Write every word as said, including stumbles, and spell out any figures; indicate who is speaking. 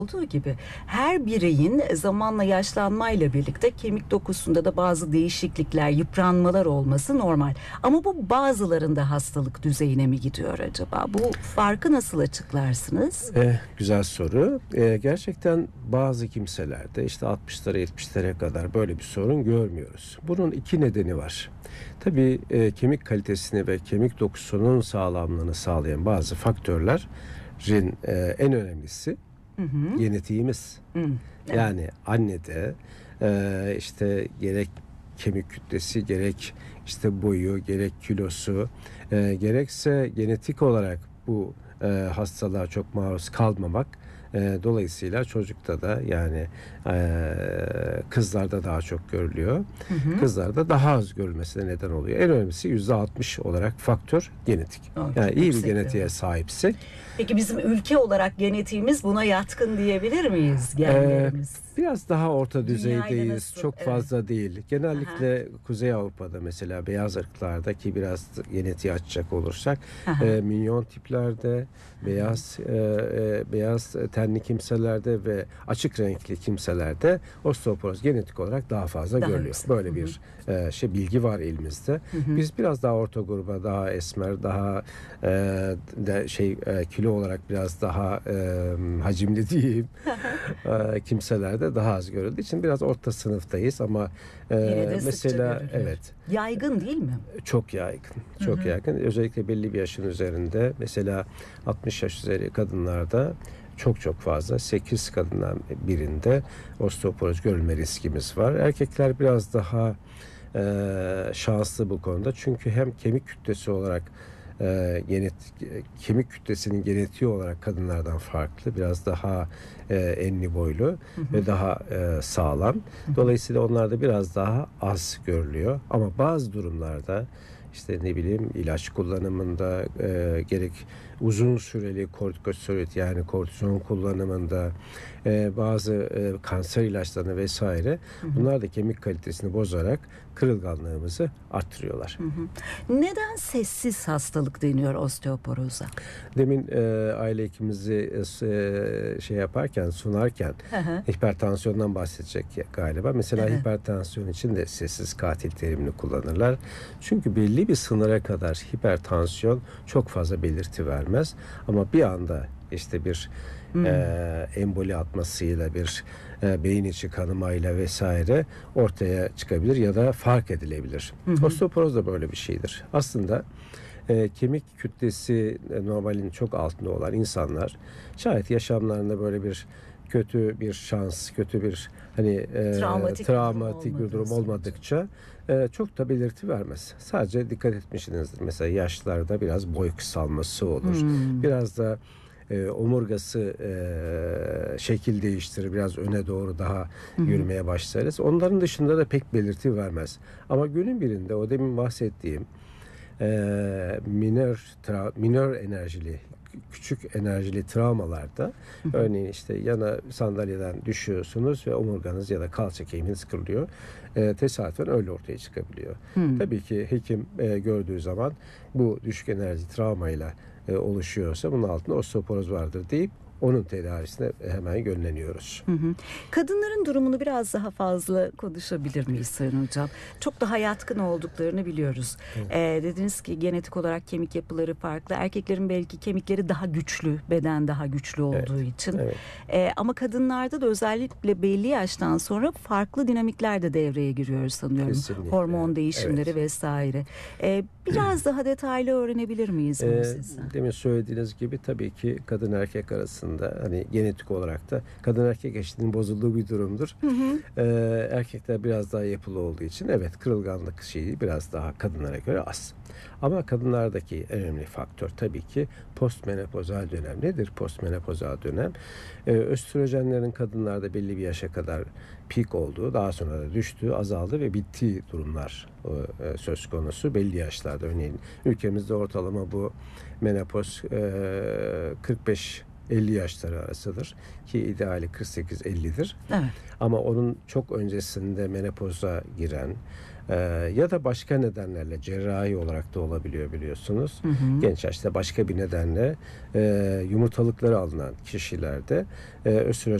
Speaker 1: Olduğu gibi her bireyin zamanla yaşlanmayla birlikte kemik dokusunda da bazı değişiklikler, yıpranmalar olması normal. Ama bu bazılarında hastalık düzeyine mi gidiyor acaba? Bu farkı nasıl açıklarsınız?
Speaker 2: Eh, güzel soru. Eh, gerçekten bazı kimselerde işte altmışlara yetmişlere kadar böyle bir sorun görmüyoruz. Bunun iki nedeni var. Tabii eh, kemik kalitesini ve kemik dokusunun sağlamlığını sağlayan bazı faktörlerin eh, en önemlisi
Speaker 1: Hı hı.
Speaker 2: genetiğimiz.
Speaker 1: Hı, evet.
Speaker 2: Yani annede eh, işte gerek kemik kütlesi, gerek işte boyu, gerek kilosu, eh, gerekse genetik olarak bu e, hastalığa çok maruz kalmamak. E, dolayısıyla çocukta da yani e, kızlarda daha çok görülüyor.
Speaker 1: Hı hı.
Speaker 2: Kızlarda daha az görülmesine neden oluyor. En önemlisi yüzde altmış olarak faktör genetik.
Speaker 1: Aa, çok
Speaker 2: Yani iyi bir
Speaker 1: yüksek
Speaker 2: genetiğe
Speaker 1: bir-
Speaker 2: sahipsek
Speaker 1: Peki bizim ülke olarak genetiğimiz buna yatkın diyebilir miyiz, genlerimiz?
Speaker 2: biraz daha orta
Speaker 1: Dünyayla
Speaker 2: düzeydeyiz.
Speaker 1: nasıl?
Speaker 2: Çok
Speaker 1: Evet.
Speaker 2: fazla değil. Genellikle Kuzey Avrupa'da mesela beyaz ırklarda ki biraz genetiği açacak olursak
Speaker 1: Aha.
Speaker 2: e, minyon tiplerde, beyaz e, e, beyaz tenli kimselerde ve açık renkli kimselerde osteoporoz genetik olarak daha fazla
Speaker 1: Daha
Speaker 2: görülüyor.
Speaker 1: yüksek.
Speaker 2: Böyle
Speaker 1: Hı hı.
Speaker 2: bir e, şey bilgi var elimizde.
Speaker 1: hı.
Speaker 2: Biz biraz daha orta gruba, daha esmer, daha e, de şey e, kilo olarak biraz daha e, hacimli diyeyim. e, kimselerde daha az görüldüğü için biraz orta sınıftayız ama e,
Speaker 1: Yine de sıkça
Speaker 2: mesela
Speaker 1: görülür.
Speaker 2: evet
Speaker 1: Yaygın değil mi?
Speaker 2: çok yaygın. Çok
Speaker 1: Hı hı.
Speaker 2: yaygın. Özellikle belli bir yaşın üzerinde mesela altmış yaş üzeri kadınlarda çok çok fazla sekiz kadından birinde osteoporoz görülme riskimiz var. Erkekler biraz daha e, şanslı bu konuda. Çünkü hem kemik kütlesi olarak e, genet, kemik kütlesinin genetiği olarak kadınlardan farklı. Biraz daha e, enli boylu
Speaker 1: Hı hı.
Speaker 2: ve daha e, sağlam. Dolayısıyla onlarda biraz daha az görülüyor. Ama bazı durumlarda işte ne bileyim ilaç kullanımında e, gerek uzun süreli kortikosteroid yani kortizon kullanımında e, bazı e, kanser ilaçlarını vesaire bunlar da kemik kalitesini bozarak kırılganlığımızı arttırıyorlar.
Speaker 1: Hı hı. Neden sessiz hastalık deniyor osteoporoza?
Speaker 2: Demin e, aile hekimimizi e, şey yaparken sunarken
Speaker 1: Hı hı.
Speaker 2: hipertansiyondan bahsedecek galiba. Mesela
Speaker 1: Evet.
Speaker 2: hipertansiyon için de sessiz katil terimini kullanırlar. Çünkü belli bir sınıra kadar hipertansiyon çok fazla belirti vermez. Ama bir anda işte bir
Speaker 1: Hmm.
Speaker 2: e, emboli atmasıyla bir e, beyin içi kanamayla vesaire ortaya çıkabilir ya da fark edilebilir.
Speaker 1: Hı hı.
Speaker 2: Osteoporoz da böyle bir şeydir. Aslında e, kemik kütlesi e, normalin çok altında olan insanlar şayet yaşamlarında böyle bir kötü bir şans, kötü bir hani e,
Speaker 1: Travmatik bir durum
Speaker 2: travmatik bir durum
Speaker 1: olmadığı
Speaker 2: olmadıkça e, çok da belirti vermez. Sadece dikkat etmişsinizdir. Mesela yaşlarda biraz boy kısalması olur.
Speaker 1: Hmm.
Speaker 2: Biraz da e, omurgası e, şekil değiştirir. Biraz öne doğru daha yürümeye başlarız. Onların dışında da pek belirti vermez. Ama günün birinde o demin bahsettiğim e, minör tra- minör enerjili küçük enerjili travmalarda örneğin işte yana sandalyeden düşüyorsunuz ve omurganız ya da kalça kemiğiniz kırılıyor. E, tesadüfen öyle ortaya çıkabiliyor.
Speaker 1: Hmm.
Speaker 2: Tabii ki hekim e, gördüğü zaman bu düşük enerji travmayla e, oluşuyorsa bunun altında osteoporoz vardır deyip onun tedavisine hemen yönleniyoruz.
Speaker 1: Hı hı. Kadınların durumunu biraz daha fazla konuşabilir miyiz Sayın Hocam? Çok daha yatkın olduklarını biliyoruz. Ee, dediniz ki genetik olarak kemik yapıları farklı. Erkeklerin belki kemikleri daha güçlü, beden daha güçlü olduğu
Speaker 2: Evet,
Speaker 1: için.
Speaker 2: evet.
Speaker 1: Ee, ama kadınlarda da özellikle belli yaştan sonra farklı dinamikler de devreye giriyor sanıyorum.
Speaker 2: Kesinlikle.
Speaker 1: Hormon değişimleri
Speaker 2: Evet.
Speaker 1: vesaire. Ee, biraz daha detaylı öğrenebilir miyiz bunu
Speaker 2: Ee,
Speaker 1: sizden?
Speaker 2: demin söylediğiniz gibi tabii ki kadın erkek arasında hani genetik olarak da kadın erkek eşitliğinin bozulduğu bir durumdur.
Speaker 1: Hı hı.
Speaker 2: Ee, erkekler biraz daha yapılı olduğu için evet kırılganlık şeyi biraz daha kadınlara göre az. Ama kadınlardaki en önemli faktör tabii ki postmenopozal dönem. Nedir postmenopozal dönem? Ee, östrojenlerin kadınlarda belli bir yaşa kadar pik olduğu, daha sonra da düştüğü, azaldığı ve bittiği durumlar e, söz konusu belli yaşlarda. Örneğin ülkemizde ortalama bu menopoz e, kırk beş elli yaşları arasıdır ki ideali kırk sekiz ellidir.
Speaker 1: Evet.
Speaker 2: Ama onun çok öncesinde menopoza giren e, ya da başka nedenlerle cerrahi olarak da olabiliyor biliyorsunuz. Hı hı. Genç yaşta başka bir nedenle e, yumurtalıkları alınan kişilerde e, östrojen